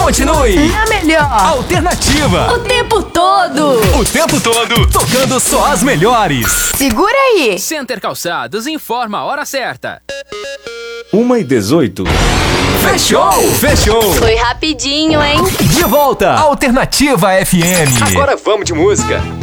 Continue. Na melhor. Alternativa. O tempo todo. O tempo todo, tocando só as melhores. Segura aí. Center Calçados informa a hora certa. 1h18. Fechou. Fechou. Foi rapidinho, hein? De volta. Alternativa FM. Agora vamos de música.